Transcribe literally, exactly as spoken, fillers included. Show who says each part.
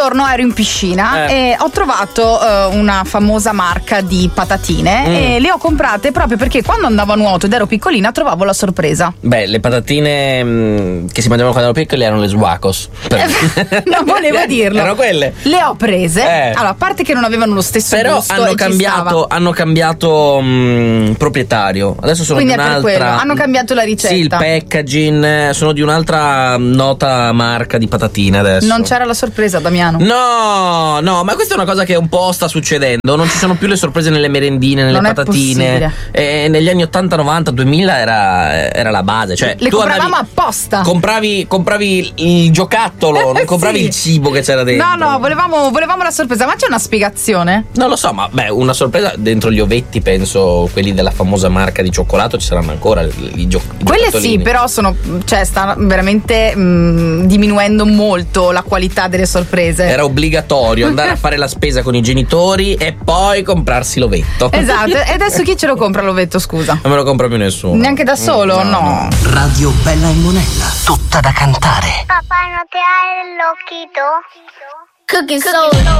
Speaker 1: giorno ero in piscina
Speaker 2: eh.
Speaker 1: e ho trovato uh, una famosa marca di patatine mm. e le ho comprate proprio perché quando andavo a nuoto ed ero piccolina trovavo la sorpresa.
Speaker 2: Beh, le patatine mh, che si mangiavano quando ero piccoli erano le Swakos.
Speaker 1: Non volevo dirlo.
Speaker 2: Erano quelle.
Speaker 1: Le ho prese.
Speaker 2: Eh.
Speaker 1: Allora, a parte che non avevano lo stesso
Speaker 2: Però
Speaker 1: gusto,
Speaker 2: hanno
Speaker 1: e ci
Speaker 2: cambiato,
Speaker 1: stava.
Speaker 2: hanno cambiato mh, proprietario. Adesso sono
Speaker 1: Quindi
Speaker 2: di
Speaker 1: è per
Speaker 2: un'altra.
Speaker 1: quello. Hanno cambiato la ricetta.
Speaker 2: Sì, il packaging. Sono di un'altra nota marca di patatine adesso.
Speaker 1: Non c'era la sorpresa, Damiano.
Speaker 2: No, no, ma questa è una cosa che un po' sta succedendo. Non ci sono più le sorprese nelle merendine, nelle
Speaker 1: Non è
Speaker 2: patatine. E negli anni ottanta, novanta, duemila era, era la base. Cioè,
Speaker 1: le
Speaker 2: tu
Speaker 1: compravamo
Speaker 2: andavi,
Speaker 1: apposta.
Speaker 2: Compravi, compravi il giocattolo, non compravi
Speaker 1: Sì.
Speaker 2: il cibo che c'era dentro.
Speaker 1: No, no, volevamo, volevamo la sorpresa. Ma c'è una spiegazione?
Speaker 2: Non lo so, ma beh, una sorpresa dentro gli ovetti, penso quelli della famosa marca di cioccolato ci saranno ancora i, i, gio- i
Speaker 1: Quelle
Speaker 2: giocattolini.
Speaker 1: sì, però sono, cioè, sta veramente mh, diminuendo molto la qualità delle sorprese.
Speaker 2: Era obbligatorio andare a fare la spesa con i genitori e poi comprarsi l'ovetto.
Speaker 1: Esatto, e adesso chi ce lo compra l'ovetto, scusa?
Speaker 2: Non me lo compra più nessuno.
Speaker 1: Neanche da solo?
Speaker 2: No,
Speaker 1: No.
Speaker 2: no.
Speaker 3: Radio Bella e Monella, tutta da cantare.
Speaker 4: Papà, no te hai el loquito.
Speaker 5: Cooking soul.